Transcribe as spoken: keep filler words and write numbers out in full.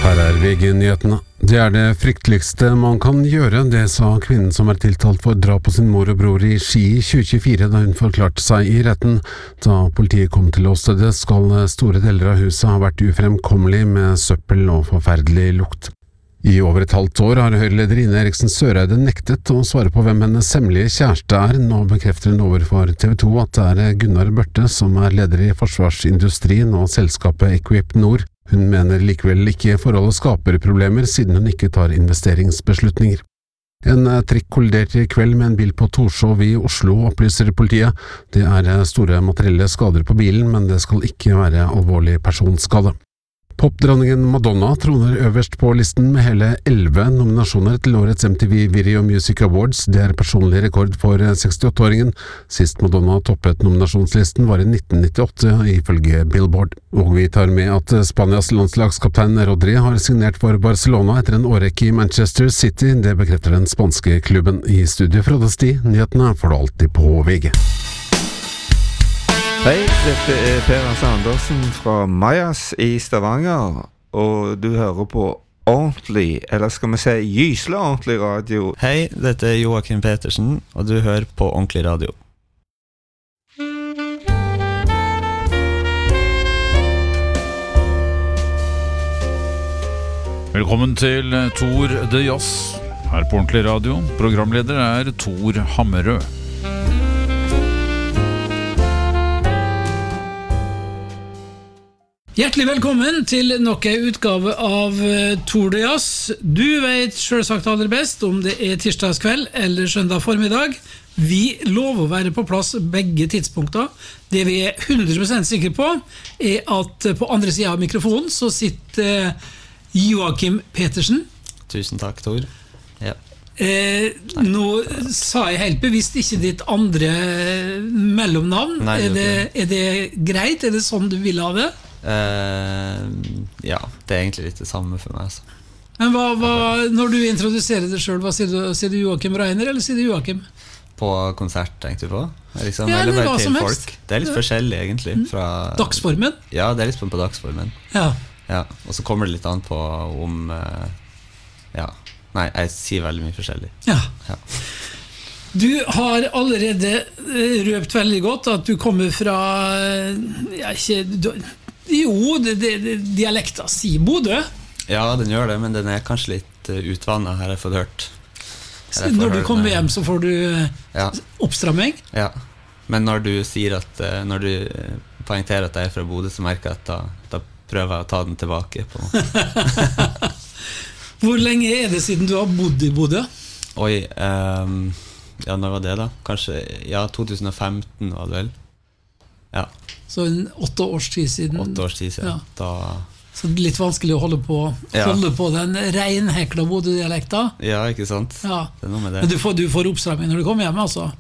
Her er V G-nyhetene. Det er det frykteligste man kan gjøre, det sa kvinnen som er tiltalt for drap på sin mor og bror i Ski i tjue tjuefire da hun forklarte seg i retten. Da politiet kom til åstedet skal store deler av huset ha vært ufremkommelig med søppel og forferdelig lukt. I over et halvt år har Høyre-leder Ine Eriksen Søreide nektet å svare på hvem hennes hemmelige kjæreste er. Nå bekrefter hun overfor T V to at det er Gunnar Børte som er leder i forsvarsindustrien og selskapet Equip Nord. Hun mener likevel ikke forholdet skaper problemer siden hun ikke tar investeringsbeslutninger. En trikk kolliderte i kveld med en bil på Torshov i Oslo, opplyser politiet. Det er store materielle skader på bilen, men det skal ikke være alvorlig personskade. Popdronningen Madonna troner øverst på listen med hele elleve nominasjoner til årets M T V Video Music Awards. Det er personlig rekord for sekstiåtte-åringen. Sist Madonna toppet nominasjonslisten var i nitten nittiåtte, ifølge Billboard. Og vi tar med at Spanias landslagskaptein Rodri har signert for Barcelona etter en årrekke i Manchester City. Det bekrefter den spanske klubben. I studio fra Desti. Nyhetene får du alltid på V G. Hei, dette er Per Hans Andersen fra Majas i Stavanger, og du hører på ordentlig, eller skal vi si gysla ordentlig radio. Hei, dette er Joakim Petersen, og du hører på ordentlig radio. Velkommen til Tor de Jazz, her på ordentlig radio. Programleder er Tor Hammerød. Hjertelig velkommen til nok en utgave av Tor de Jazz. Du vet selvsagt aller best om det er tirsdagskveld eller søndag formiddag. Vi lover å være på plass begge tidspunkter. Det vi er hundre prosent sikre på er at på andre siden av mikrofonen så sitter Joakim Petersen. Tusen takk, Tor. Ja. Eh, nå sa jeg helt bevisst ikke ditt andre mellomnavn. Nei, er, det, er det greit? Er det sånn du vil ha det? Uh, ja, det er egentlig litt det samme for meg, altså. Men hva, hva, når du introduserer deg selv, hva sier du? Sier du Joakim Reiner, eller sier du Joakim? På konsert, tenkte du på? Liksom, ja, eller bare til folk. Helst. Det er litt ja. forskjellig, egentlig fra, Dagsformen? Ja, det er litt på, på dagsformen. Ja. Ja. Og så kommer det litt an på om uh, Ja, nei, jeg sier veldig mye forskjellig. Ja, ja. Du har allerede røpt veldig godt at du kommer fra ja, ikke... Du, Jo, det, det, det, dialekta sier Bodø. Ja, den gjør det, men den er kanskje litt uh, utvannet, har jeg fått hørt. Så når du kommer hjem, så får du ja. oppstramming? Ja, men når du sier at uh, når du uh, poengterer at jeg er fra Bodø, så merker jeg at da, da prøver jeg å ta den tilbake på. Hvor lenge er det siden du har bodd i Bodø? Oi, um, ja, når var det da? Kanskje, ja, to tusen og femten var det vel. Ja. Så en åtte års tid siden. Åtte års tid siden. Ja. Da... Så det er litt vanskelig å holde på, ja. holde på den reinhekla Bodø-dialekta. Ja, ikke sant? Ja. Det er noe med det. Men du får, du får oppstramming når du kommer hjem, altså?